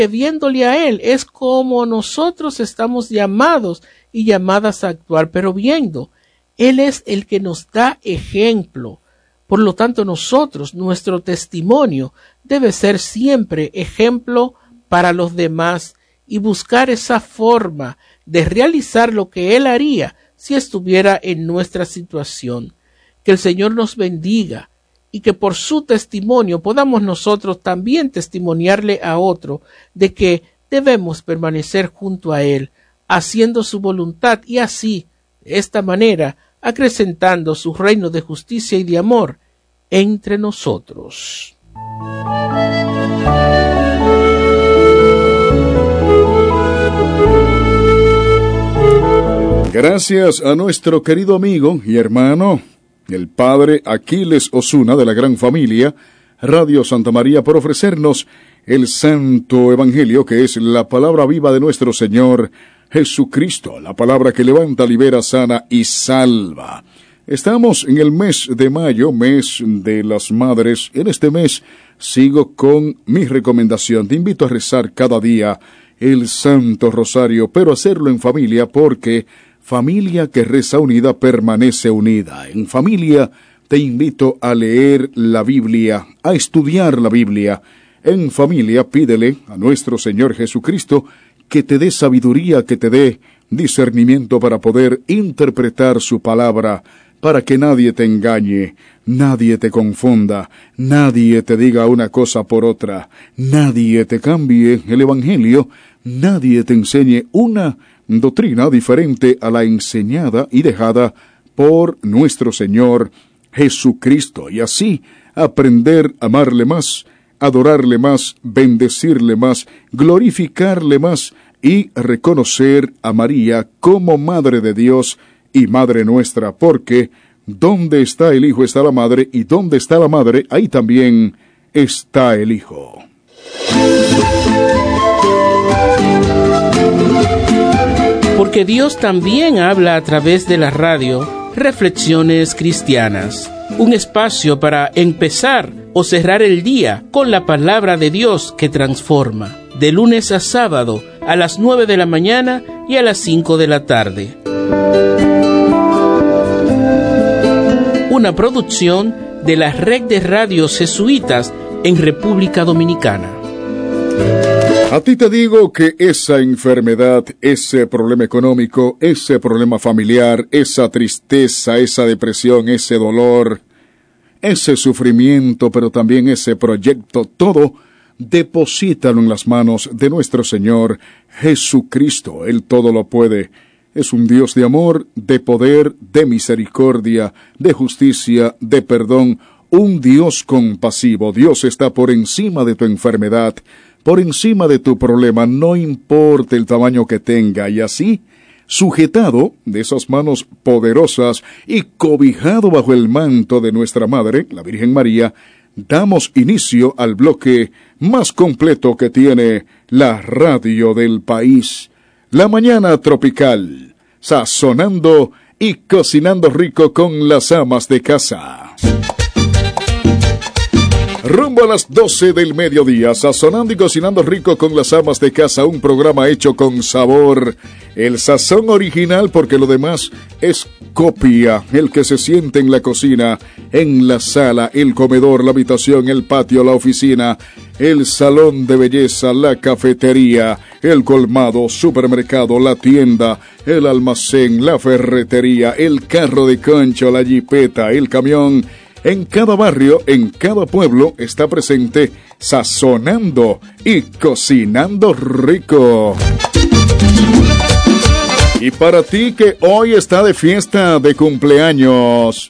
viéndole a Él. Es como nosotros estamos llamados y llamadas a actuar, pero viendo. Él es el que nos da ejemplo. Por lo tanto, nuestro testimonio debe ser siempre ejemplo para los demás y buscar esa forma de realizar lo que Él haría si estuviera en nuestra situación. Que el Señor nos bendiga y que por su testimonio podamos nosotros también testimoniarle a otro de que debemos permanecer junto a Él, haciendo su voluntad y así, de esta manera, acrecentando su reino de justicia y de amor entre nosotros. Gracias a nuestro querido amigo y hermano, el padre Aquiles Osuna de la Gran Familia, Radio Santa María, por ofrecernos el Santo Evangelio, que es la palabra viva de nuestro Señor Jesucristo, la palabra que levanta, libera, sana y salva. Estamos en el mes de mayo, mes de las madres. En este mes sigo con mi recomendación. Te invito a rezar cada día el Santo Rosario, pero hacerlo en familia, porque familia que reza unida permanece unida. En familia te invito a leer la Biblia, a estudiar la Biblia. En familia pídele a nuestro Señor Jesucristo que te dé sabiduría, que te dé discernimiento para poder interpretar su palabra, para que nadie te engañe, nadie te confunda, nadie te diga una cosa por otra, nadie te cambie el Evangelio, nadie te enseñe una doctrina diferente a la enseñada y dejada por nuestro Señor Jesucristo, y así aprender a amarle más, adorarle más, bendecirle más, glorificarle más y reconocer a María como Madre de Dios y Madre nuestra, porque donde está el Hijo está la Madre, y donde está la Madre, ahí también está el Hijo. Porque Dios también habla a través de la radio. Reflexiones Cristianas, un espacio para empezar o cerrar el día con la palabra de Dios que transforma, de lunes a sábado a las 9 de la mañana y a las 5 de la tarde. Una producción de la Red de Radios Jesuitas en República Dominicana. A ti te digo que esa enfermedad, ese problema económico, ese problema familiar, esa tristeza, esa depresión, ese dolor, ese sufrimiento, pero también ese proyecto, todo, deposítalo en las manos de nuestro Señor Jesucristo. Él todo lo puede. Es un Dios de amor, de poder, de misericordia, de justicia, de perdón, un Dios compasivo. Dios está por encima de tu enfermedad, por encima de tu problema, no importa el tamaño que tenga, y así, sujetado de esas manos poderosas y cobijado bajo el manto de nuestra Madre, la Virgen María, damos inicio al bloque más completo que tiene la radio del país. La mañana tropical, sazonando y cocinando rico con las amas de casa. Rumbo a las 12 del mediodía, sazonando y cocinando rico con las amas de casa, un programa hecho con sabor, el sazón original, porque lo demás es copia, el que se siente en la cocina, en la sala, el comedor, la habitación, el patio, la oficina, el salón de belleza, la cafetería, el colmado, supermercado, la tienda, el almacén, la ferretería, el carro de concho, la jipeta, el camión. En cada barrio, en cada pueblo, está presente sazonando y cocinando rico. Y para ti que hoy está de fiesta de cumpleaños,